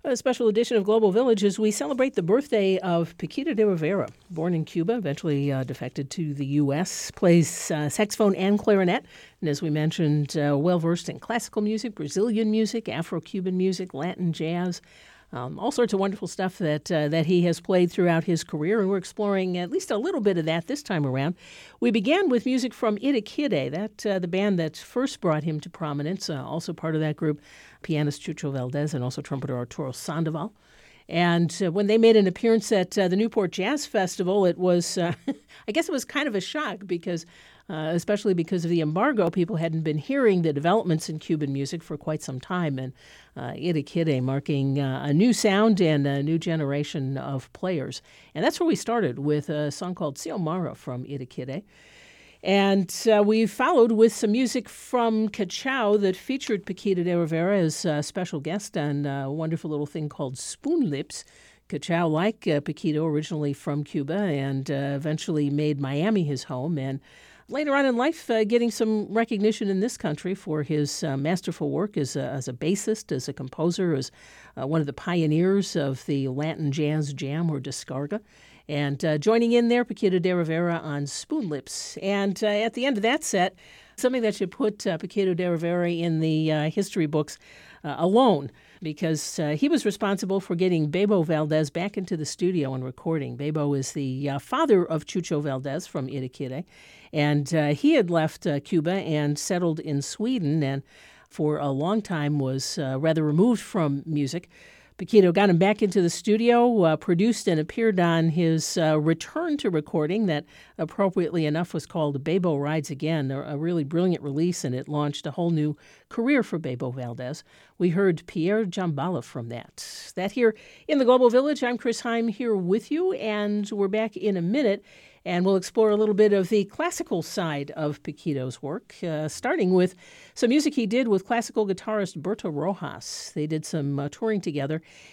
A special edition of Global Village as we celebrate the birthday of Paquito de Rivera. Born in Cuba, eventually defected to the U.S., plays saxophone and clarinet. And as we mentioned, well-versed in classical music, Brazilian music, Afro-Cuban music, Latin jazz, all sorts of wonderful stuff that he has played throughout his career, and we're exploring at least a little bit of that this time around. We began with music from Itakide, the band that first brought him to prominence, also part of that group, pianist Chucho Valdés and also trumpeter Arturo Sandoval. And when they made an appearance at the Newport Jazz Festival, it was, I guess it was kind of a shock because especially because of the embargo, people hadn't been hearing the developments in Cuban music for quite some time. And Itakide marking a new sound and a new generation of players. And that's where we started with a song called Xiomara from Itakide. And we followed with some music from Cachao that featured Paquito de Rivera as a special guest on a wonderful little thing called Spoon Lips. Cachao, like Paquito, originally from Cuba and eventually made Miami his home. And later on in life, getting some recognition in this country for his masterful work as a bassist, as a composer, as one of the pioneers of the Latin jazz jam or descarga. And joining in there, Paquito de Rivera on Spoon Lips. And at the end of that set, something that should put Paquito de Rivera in the history books alone, because he was responsible for getting Bebo Valdés back into the studio and recording. Bebo is the father of Chucho Valdés from Itakide, and he had left Cuba and settled in Sweden, and for a long time was rather removed from music. Paquito got him back into the studio, produced and appeared on his return to recording that, appropriately enough, was called Bebo Rides Again, a really brilliant release, and it launched a whole new career for Bebo Valdés. We heard Pierre Jambala from that. That here in the Global Village. I'm Chris Heim here with you, and we're back in a minute. And we'll explore a little bit of the classical side of Paquito's work, starting with some music he did with classical guitarist Berto Rojas. They did some touring together,